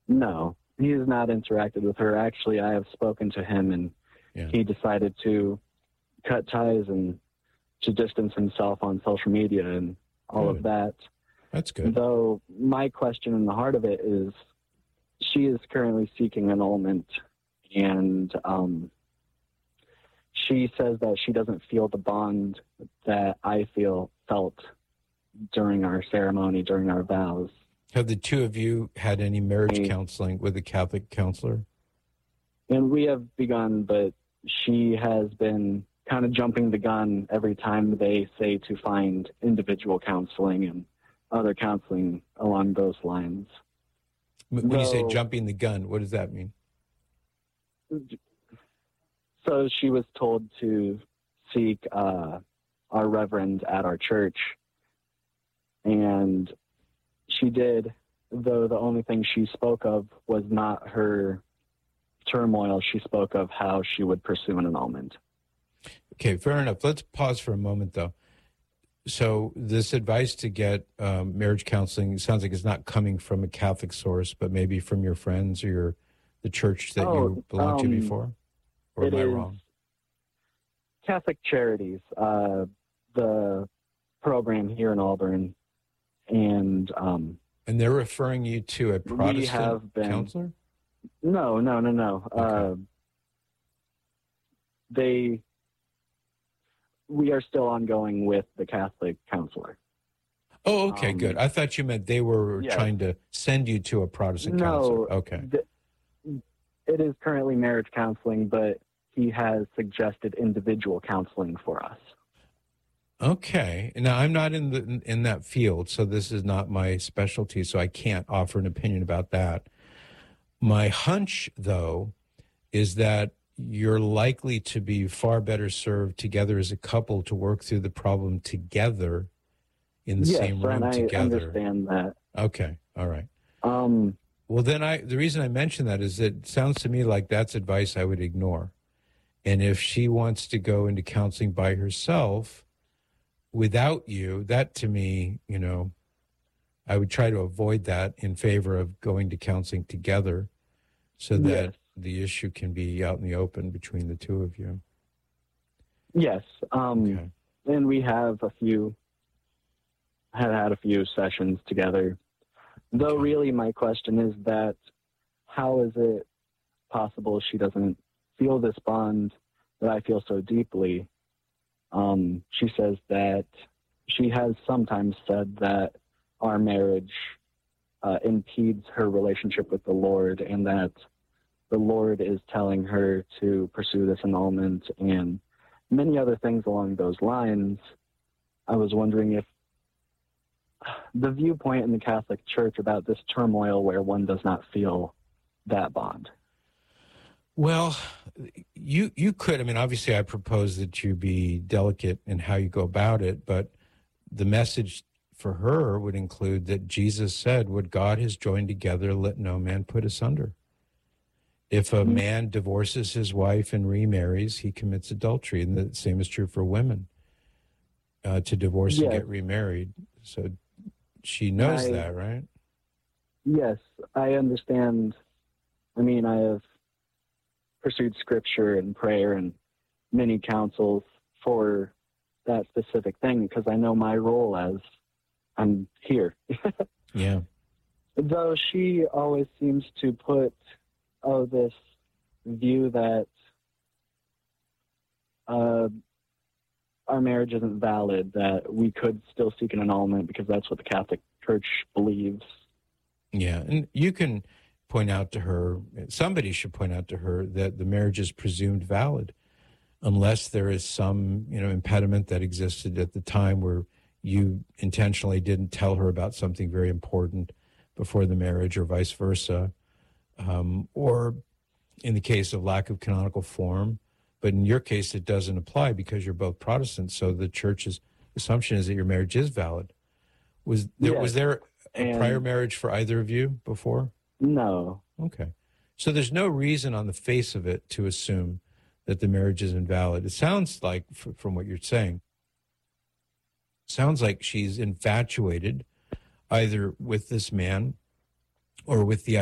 No, he has not interacted with her. Actually, I have spoken to him, and he decided to cut ties and to distance himself on social media and all of that. That's good. Though my question in the heart of it is, she is currently seeking annulment, and she says that she doesn't feel the bond that I felt during our ceremony, during our vows. Have the two of you had any marriage counseling with a Catholic counselor? And we have begun, but she has been kind of jumping the gun every time they say to find individual counseling and other counseling along those lines. When you say jumping the gun, what does that mean? So she was told to seek our reverend at our church, and she did, though the only thing she spoke of was not her turmoil. She spoke of how she would pursue an annulment. Okay, fair enough. Let's pause for a moment, though. So this advice to get marriage counseling sounds like it's not coming from a Catholic source, but maybe from your friends or the church that you belonged to before? Or am I wrong? Catholic Charities, the program here in Auburn. And they're referring you to a Protestant counselor? No. Okay. We are still ongoing with the Catholic counselor. Oh, okay, good. I thought you meant they were trying to send you to a Protestant counselor. Okay. It is currently marriage counseling, but he has suggested individual counseling for us. Okay. Now, I'm not in that field, so this is not my specialty, so I can't offer an opinion about that. My hunch, though, is that you're likely to be far better served together as a couple to work through the problem together in the same room together. I understand that. Okay. All right. Well, then the reason I mention that is it sounds to me like that's advice I would ignore. And if she wants to go into counseling by herself without you, that to me, I would try to avoid that in favor of going to counseling together so that the issue can be out in the open between the two of you. Yes. Okay. And we have had a few sessions together. Though really my question is that how is it possible she doesn't feel this bond that I feel so deeply? She says that she has sometimes said that our marriage impedes her relationship with the Lord, and that the Lord is telling her to pursue this annulment and many other things along those lines. I was wondering if the viewpoint in the Catholic Church about this turmoil where one does not feel that bond. Well, you could. I mean, obviously, I propose that you be delicate in how you go about it, but the message for her would include that Jesus said, what God has joined together, let no man put asunder. If a man divorces his wife and remarries, he commits adultery. And the same is true for women, to divorce and get remarried. So she knows that, right? Yes, I understand. I mean, I have pursued scripture and prayer and many counsels for that specific thing because I know my role as I'm here. Yeah. Though she always seems to put this view that our marriage isn't valid, that we could still seek an annulment because that's what the Catholic Church believes. Yeah, and you can point out to her, somebody should point out to her that the marriage is presumed valid unless there is some, impediment that existed at the time where you intentionally didn't tell her about something very important before the marriage or vice versa. Or in the case of lack of canonical form, but in your case, it doesn't apply because you're both Protestants. So the church's assumption is that your marriage is valid. Was there a prior marriage for either of you before? No. Okay. So there's no reason on the face of it to assume that the marriage is invalid. It sounds like, from what you're saying, sounds like she's infatuated either with this man or with the